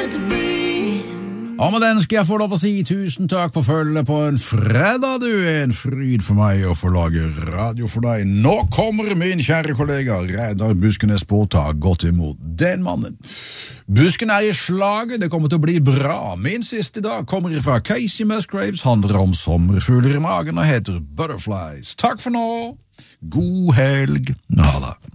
Og med den skal jeg få lov å si tusen takk for følget på en fredag, du. En fryd for meg å få lage radio for deg. Nå kommer min kjære kollega Reidar Buskenes på å ta godt imot den mannen. Busken er i slaget, det kommer til å bli bra. Min siste dag kommer fra Casey Musgraves, handler om sommerfugler i magen og heter Butterflies. Takk for nå, god helg, ha det.